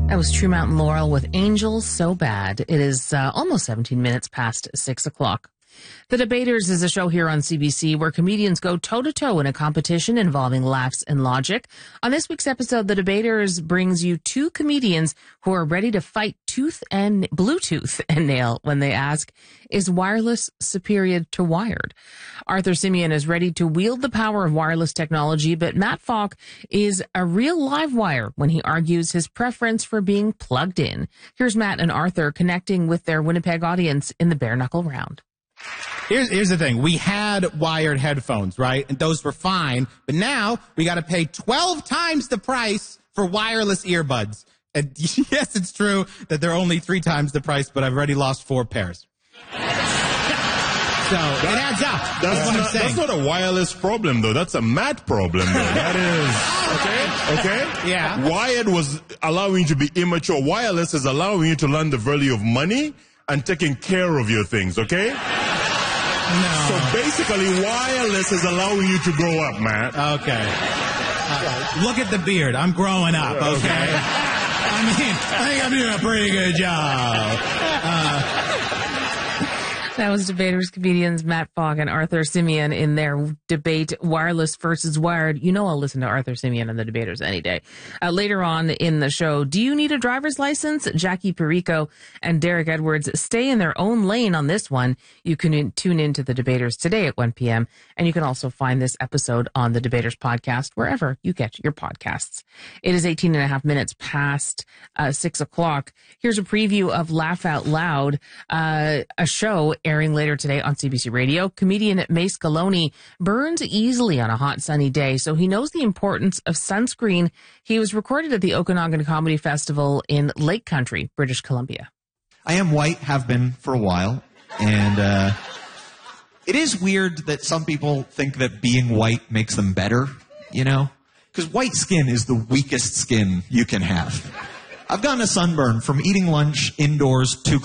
That was True Mountain Laurel with Angels So Bad. It is almost 17 minutes past 6 o'clock. The Debaters is a show here on CBC where comedians go toe-to-toe in a competition involving laughs and logic. On this week's episode, The Debaters brings you two comedians who are ready to fight Bluetooth and nail when they ask, is wireless superior to wired? Arthur Simeon is ready to wield the power of wireless technology, but Matt Falk is a real live wire when he argues his preference for being plugged in. Here's Matt and Arthur connecting with their Winnipeg audience in the bare knuckle round. Here's the thing. We had wired headphones, right? And those were fine. But now we got to pay 12 times the price for wireless earbuds. And yes, it's true that they're only 3 times the price, but I've already lost 4 pairs. So it adds up. That's what I'm saying. That's not a wireless problem, though. That's a Matt problem, though. That is, okay? Yeah. Wired was allowing you to be immature. Wireless is allowing you to learn the value of money and taking care of your things, okay? No. So basically, wireless is allowing you to grow up, Matt. Okay. Look at the beard. I'm growing up, okay? I think I'm doing a pretty good job. That was Debaters comedians Matt Falk and Arthur Simeon in their debate, wireless versus wired. You know I'll listen to Arthur Simeon and the Debaters any day. Later on in the show, do you need a driver's license? Jackie Perico and Derek Edwards stay in their own lane on this one. You can tune into the Debaters today at 1 p.m. And you can also find this episode on the Debaters podcast, wherever you get your podcasts. It is 18 and a half minutes past 6 o'clock. Here's a preview of Laugh Out Loud, a show airing later today on CBC Radio. Comedian Mace Galoni burns easily on a hot sunny day, so he knows the importance of sunscreen. He was recorded at the Okanagan Comedy Festival in Lake Country, British Columbia. I am white, have been for a while, and it is weird that some people think that being white makes them better, you know? Because white skin is the weakest skin you can have. I've gotten a sunburn from eating lunch indoors 2